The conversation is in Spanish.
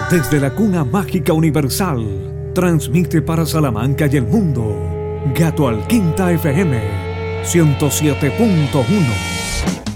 Desde la cuna mágica universal, transmite para Salamanca y el mundo, Gato Alquinta FM 107.1.